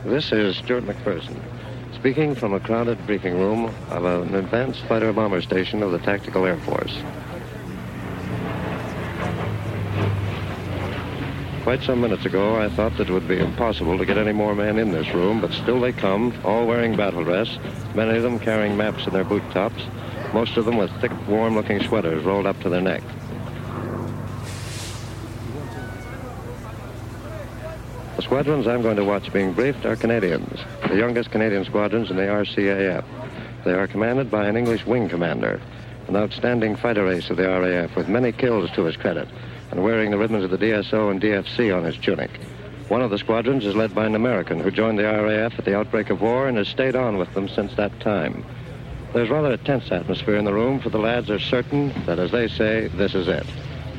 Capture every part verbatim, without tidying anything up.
This is Stuart McPherson, speaking from a crowded briefing room of an advanced fighter-bomber station of the Tactical Air Force. Quite some minutes ago, I thought that it would be impossible to get any more men in this room, but still they come, all wearing battle dress, many of them carrying maps in their boot tops, most of them with thick, warm-looking sweaters rolled up to their neck. The squadrons I'm going to watch being briefed are Canadians, the youngest Canadian squadrons in the R C A F. They are commanded by an English wing commander, an outstanding fighter ace of the R A F with many kills to his credit, and wearing the ribbons of the D S O and D F C on his tunic. One of the squadrons is led by an American who joined the R A F at the outbreak of war and has stayed on with them since that time. There's rather a tense atmosphere in the room, for the lads are certain that, as they say, this is it.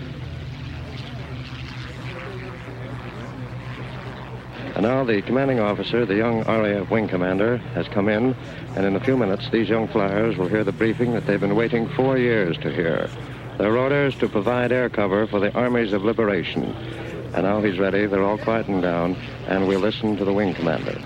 And now the commanding officer, the young R A F wing commander, has come in, and in a few minutes these young flyers will hear the briefing that they've been waiting four years to hear. Their orders to provide air cover for the armies of liberation. And now he's ready, they're all quieting down, and we'll listen to the wing commander.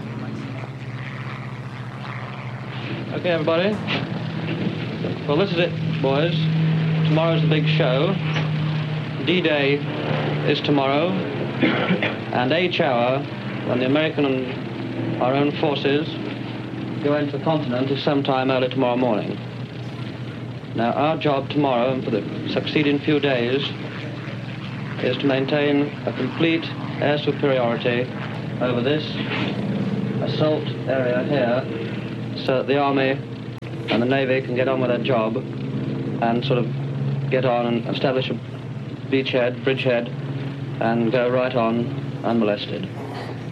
Okay, everybody. Well, this is it, boys. Tomorrow's the big show. D-Day is tomorrow, and H hour, when the American and our own forces go into the continent, is sometime early tomorrow morning. Now, our job tomorrow and for the succeeding few days is to maintain a complete air superiority over this assault area here, so that the Army and the Navy can get on with their job and sort of get on and establish a beachhead, bridgehead, and go right on unmolested.